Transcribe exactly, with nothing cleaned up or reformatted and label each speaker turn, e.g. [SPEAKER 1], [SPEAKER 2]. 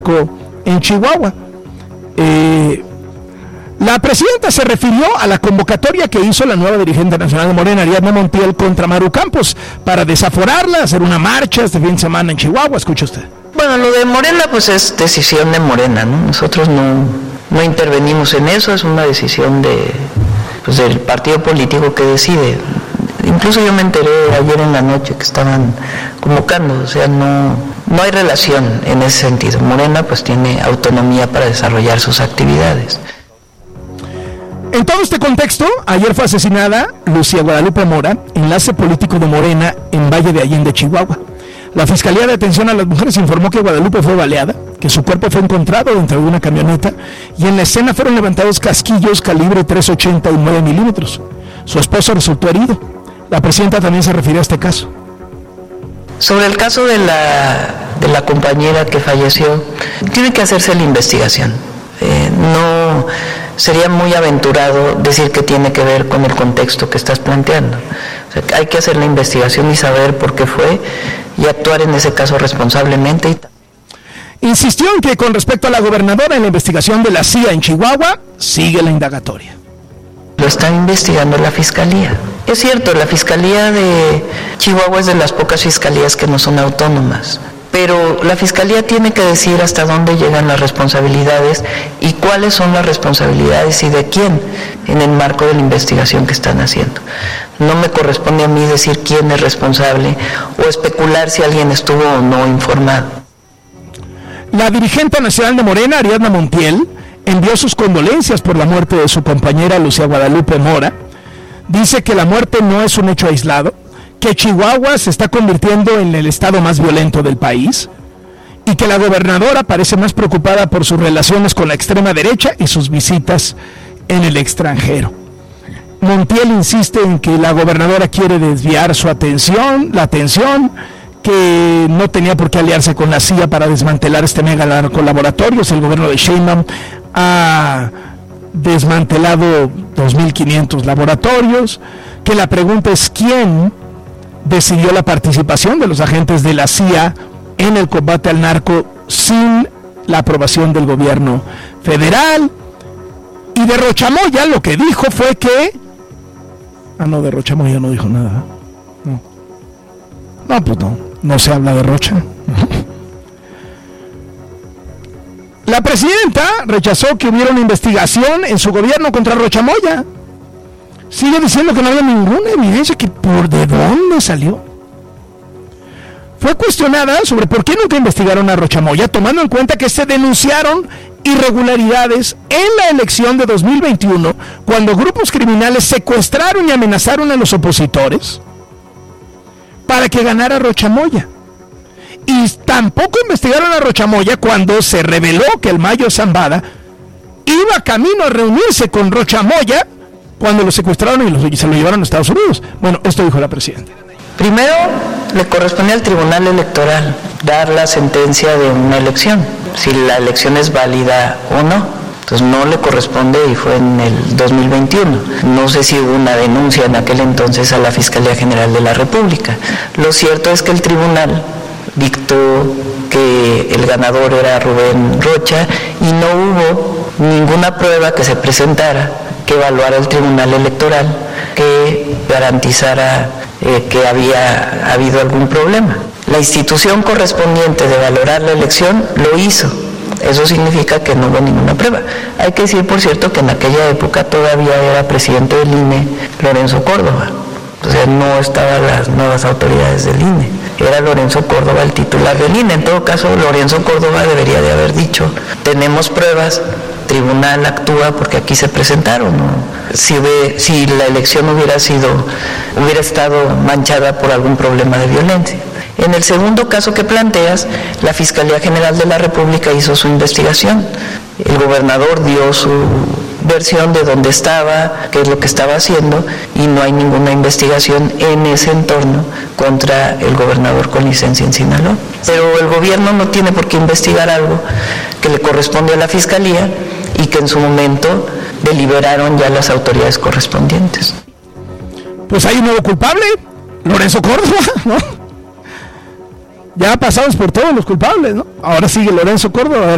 [SPEAKER 1] en Chihuahua. Eh, la presidenta se refirió a la convocatoria que hizo la nueva dirigente nacional de Morena, Ariadna Montiel, contra Maru Campos, para desaforarla, hacer una marcha este fin de semana en Chihuahua. Escuche usted.
[SPEAKER 2] Bueno, lo de Morena pues es decisión de Morena, ¿no? Nosotros no, no intervenimos en eso, es una decisión de, pues, del partido político que decide. Incluso yo me enteré ayer en la noche que estaban convocando, o sea, no, no hay relación en ese sentido. Morena pues tiene autonomía para desarrollar sus actividades.
[SPEAKER 1] En todo este contexto, ayer fue asesinada Lucía Guadalupe Mora, enlace político de Morena en Valle de Allende, Chihuahua. La Fiscalía de Atención a las Mujeres informó que Guadalupe fue baleada, que su cuerpo fue encontrado dentro de una camioneta y en la escena fueron levantados casquillos calibre tres ochenta y nueve milímetros. Su esposo resultó herido. La presidenta también se refirió a este caso.
[SPEAKER 2] Sobre el caso de la, de la compañera que falleció, tiene que hacerse la investigación. Eh, no sería muy aventurado decir que tiene que ver con el contexto que estás planteando. O sea, hay que hacer la investigación y saber por qué fue y actuar en ese caso responsablemente.
[SPEAKER 1] Insistió en que con respecto a la gobernadora en la investigación de la C I A en Chihuahua, sigue la indagatoria.
[SPEAKER 2] Lo está investigando la Fiscalía. Es cierto, la Fiscalía de Chihuahua es de las pocas fiscalías que no son autónomas, pero la Fiscalía tiene que decir hasta dónde llegan las responsabilidades y cuáles son las responsabilidades y de quién en el marco de la investigación que están haciendo. No me corresponde a mí decir quién es responsable o especular si alguien estuvo o no informado.
[SPEAKER 1] La dirigente nacional de Morena, Ariadna Montiel, envió sus condolencias por la muerte de su compañera Lucía Guadalupe Mora. Dice que la muerte no es un hecho aislado, que Chihuahua se está convirtiendo en el estado más violento del país y que la gobernadora parece más preocupada por sus relaciones con la extrema derecha y sus visitas en el extranjero. Montiel insiste en que la gobernadora quiere desviar su atención, la atención, que no tenía por qué aliarse con la C I A para desmantelar este mega narcolaboratorio. El gobierno de Sheinbaum ha desmantelado dos mil quinientos laboratorios, que la pregunta es quién decidió la participación de los agentes de la C I A en el combate al narco sin la aprobación del gobierno federal. Y de Rochamoya lo que dijo fue que... Ah, no, de Rochamoya no dijo nada. No, no pues no, no se habla de Rocha. La presidenta rechazó que hubiera una investigación en su gobierno contra Rochamoya. Sigue diciendo que no había ninguna evidencia, que por de dónde salió. Fue cuestionada sobre por qué nunca investigaron a Rochamoya, tomando en cuenta que se denunciaron irregularidades en la elección de dos mil veintiuno, cuando grupos criminales secuestraron y amenazaron a los opositores para que ganara Rochamoya. Y tampoco investigaron a Rochamoya cuando se reveló que el Mayo Zambada iba camino a reunirse con Rochamoya cuando lo secuestraron y, los, y se lo llevaron a Estados Unidos. Bueno, esto dijo la presidenta.
[SPEAKER 2] Primero, le corresponde al Tribunal Electoral dar la sentencia de una elección, si la elección es válida o no. Entonces no le corresponde y fue en el dos mil veintiuno. No sé si hubo una denuncia en aquel entonces a la Fiscalía General de la República. Lo cierto es que el tribunal dictó que el ganador era Rubén Rocha y no hubo ninguna prueba que se presentara que evaluara el Tribunal Electoral que garantizara eh, que había habido algún problema. La institución correspondiente de valorar la elección lo hizo. Eso significa que no hubo ninguna prueba. Hay que decir, por cierto, que en aquella época todavía era presidente del I N E Lorenzo Córdoba. O sea, no estaban las nuevas autoridades del I N E. Era Lorenzo Córdoba el titular del I N E. En todo caso, Lorenzo Córdoba debería de haber dicho, tenemos pruebas, tribunal actúa porque aquí se presentaron, ¿no? Si, de, si la elección hubiera sido, hubiera estado manchada por algún problema de violencia. En el segundo caso que planteas, la Fiscalía General de la República hizo su investigación. El gobernador dio su versión de dónde estaba, qué es lo que estaba haciendo, y no hay ninguna investigación en ese entorno contra el gobernador con licencia en Sinaloa. Pero el gobierno no tiene por qué investigar algo que le corresponde a la Fiscalía y que en su momento deliberaron ya las autoridades correspondientes.
[SPEAKER 1] Pues hay un nuevo culpable, Lorenzo Córdoba, ¿no? Ya pasamos por todos los culpables, ¿no? Ahora sigue Lorenzo Córdoba.